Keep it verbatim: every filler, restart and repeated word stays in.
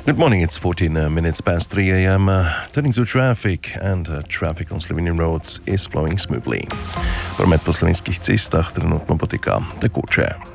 Good morning, it's fourteen uh, minutes past three a m. Uh, turning to traffic, and uh, traffic on Slovenian roads is flowing smoothly. Promet po slovenskih cestah trenutno poteka tekoče.